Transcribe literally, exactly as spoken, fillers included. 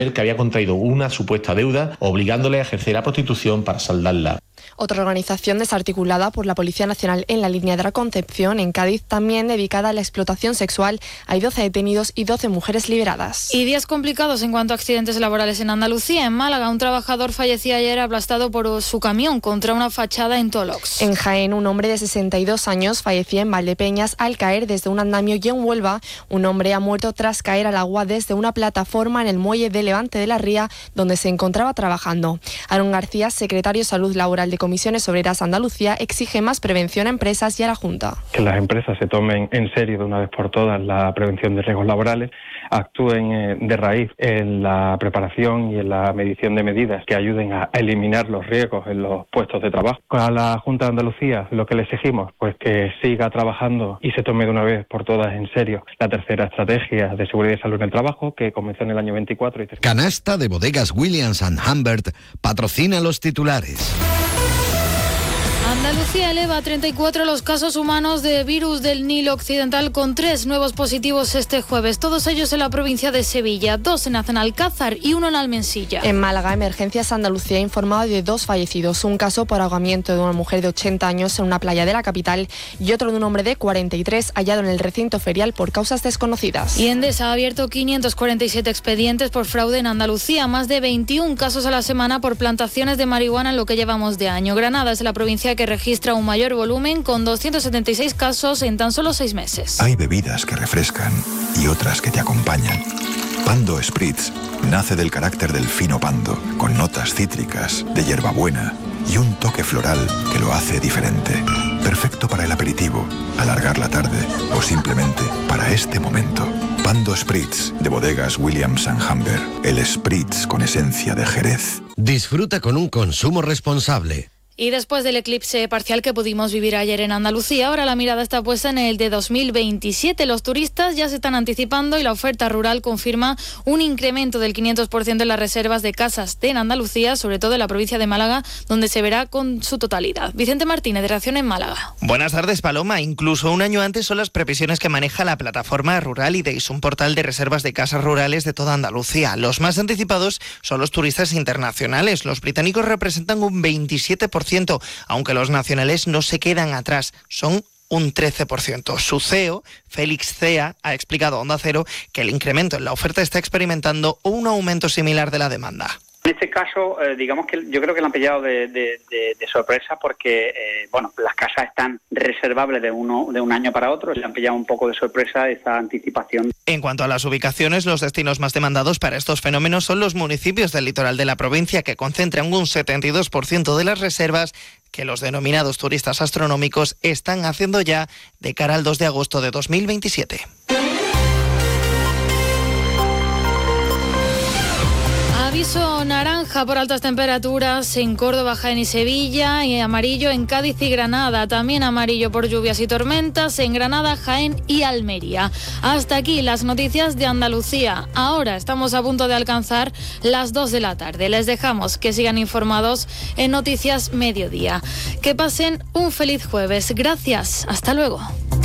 que había contraído una supuesta deuda, obligándole a ejercer la prostitución para saldarla. Otra organización desarticulada por la Policía Nacional en la línea de la Concepción, en Cádiz, también dedicada a la explotación sexual. Hay doce detenidos y doce mujeres liberadas. Y días complicados en cuanto a accidentes laborales en Andalucía. En Málaga, un trabajador fallecía ayer aplastado por su camión contra una fachada en Tolox. En Jaén, un hombre de sesenta y dos años fallecía en Valdepeñas al caer desde un andamio, y en Huelva, un hombre ha muerto tras caer al agua desde una plataforma en el muelle de Levante de la Ría, donde se encontraba trabajando. Aaron García, secretario de Salud Laboral de Comisiones Obreras Andalucía, exige más prevención a empresas y a la Junta. Que las empresas se tomen en serio de una vez por todas la prevención de riesgos laborales, actúen de raíz en la preparación y en la medición de medidas que ayuden a eliminar los riesgos en los puestos de trabajo. A la Junta de Andalucía lo que le exigimos, pues que siga trabajando y se tome de una vez por todas en serio la tercera estrategia de seguridad y salud en el trabajo, que comenzó en el año veinticuatro. Y Canasta de Bodegas Williams and Humbert patrocina los titulares. Andalucía eleva a treinta y cuatro los casos humanos de virus del Nilo Occidental, con tres nuevos positivos este jueves, todos ellos en la provincia de Sevilla, dos en Alcázar y uno en Almensilla. En Málaga, Emergencias Andalucía ha informado de dos fallecidos, un caso por ahogamiento de una mujer de ochenta años en una playa de la capital y otro de un hombre de cuarenta y tres hallado en el recinto ferial por causas desconocidas. Y Endesa ha abierto quinientos cuarenta y siete expedientes por fraude en Andalucía, más de veintiún casos a la semana por plantaciones de marihuana en lo que llevamos de año. Granada es la provincia que registra un mayor volumen, con doscientos setenta y seis casos en tan solo seis meses. Hay bebidas que refrescan y otras que te acompañan. Pando Spritz nace del carácter del fino pando, con notas cítricas, de hierbabuena y un toque floral que lo hace diferente. Perfecto para el aperitivo, alargar la tarde o simplemente para este momento. Pando Spritz, de Bodegas Williams and Humbert. El Spritz con esencia de Jerez. Disfruta con un consumo responsable. Y después del eclipse parcial que pudimos vivir ayer en Andalucía, ahora la mirada está puesta en el de dos mil veintisiete. Los turistas ya se están anticipando y la oferta rural confirma un incremento del quinientos por ciento en las reservas de casas de en Andalucía, sobre todo en la provincia de Málaga, donde se verá con su totalidad. Vicente Martínez, de Reacción en Málaga. Buenas tardes, Paloma. Incluso un año antes son las previsiones que maneja la plataforma Rural y Days, un portal de reservas de casas rurales de toda Andalucía. Los más anticipados son los turistas internacionales. Los británicos representan un veintisiete por ciento, aunque los nacionales no se quedan atrás, son un trece por ciento. Su C E O, Félix Cea, ha explicado a Onda Cero que el incremento en la oferta está experimentando un aumento similar de la demanda. En este caso, eh, digamos que yo creo que lo han pillado de, de, de, de sorpresa porque, eh, bueno, las casas están reservables de uno de un año para otro, le han pillado un poco de sorpresa esa anticipación. En cuanto a las ubicaciones, los destinos más demandados para estos fenómenos son los municipios del litoral de la provincia, que concentran un setenta y dos por ciento de las reservas que los denominados turistas astronómicos están haciendo ya de cara al dos de agosto de dos mil veintisiete. Aviso naranja por altas temperaturas en Córdoba, Jaén y Sevilla, y amarillo en Cádiz y Granada. También amarillo por lluvias y tormentas en Granada, Jaén y Almería. Hasta aquí las noticias de Andalucía. Ahora estamos a punto de alcanzar las dos de la tarde. Les dejamos que sigan informados en Noticias Mediodía. Que pasen un feliz jueves. Gracias. Hasta luego.